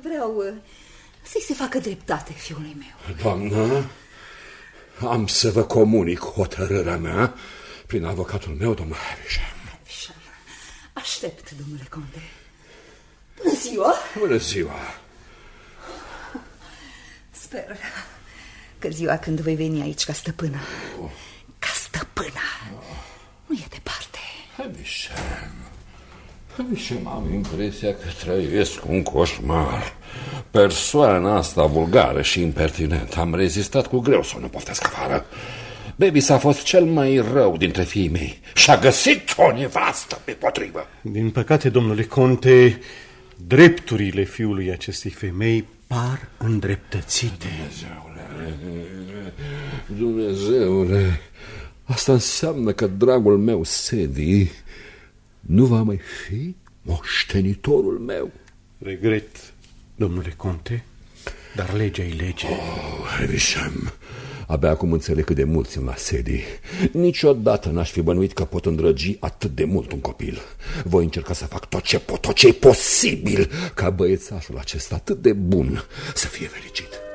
Vreau să-i se facă dreptate fiului meu. Doamnă, am să vă comunic hotărârea mea prin avocatul meu, domnul Havisham. Aștept, domnule conte. Bună ziua! Bună ziua! Sper că ziua când voi veni aici ca stăpână, nu e departe. Havisham, am impresia că trăiesc un coșmar. Persoana asta vulgară și impertinentă. Am rezistat cu greu să nu poftesc afară. Bevis a fost cel mai rău dintre fiii mei și-a găsit o nevastă pe potrivă. Din păcate, domnule conte, drepturile fiului acestei femei par îndreptățite. Dumnezeule, asta înseamnă că dragul meu Sedi nu va mai fi moștenitorul meu. Regret, domnule conte, dar legea e lege. Havisham, abia acum înțeleg cât de mult țin la Sedi. Niciodată n-aș fi bănuit că pot îndrăgi atât de mult un copil. Voi încerca să fac tot ce pot, tot ce e posibil ca băiețașul acesta atât de bun să fie fericit.